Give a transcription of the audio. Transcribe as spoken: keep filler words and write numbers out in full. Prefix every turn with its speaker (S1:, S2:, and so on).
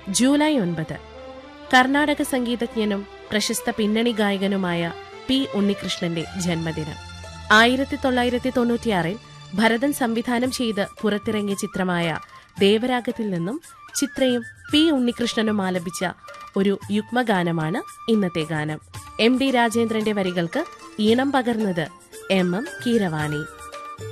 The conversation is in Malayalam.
S1: ജൂലൈ ഒൻപത് കർണാടക സംഗീതജ്ഞനും പ്രശസ്ത പിന്നണി ഗായകനുമായ പി ഉണ്ണികൃഷ്ണന്റെ ജന്മദിനം. ആയിരത്തി തൊള്ളായിരത്തി തൊണ്ണൂറ്റിയാറിൽ ഭരതൻ സംവിധാനം ചെയ്ത് പുറത്തിറങ്ങിയ ചിത്രമായ ദേവരാഗത്തിൽ നിന്നും ചിത്രയും പി ഉണ്ണികൃഷ്ണനും ആലപിച്ച ഒരു യുഗ്മഗാനമാണ് ഇന്നത്തെ ഗാനം. എം ഡി രാജേന്ദ്രന്റെ വരികൾക്ക് ഈണം പകർന്നത് എം എം കീരവാണി.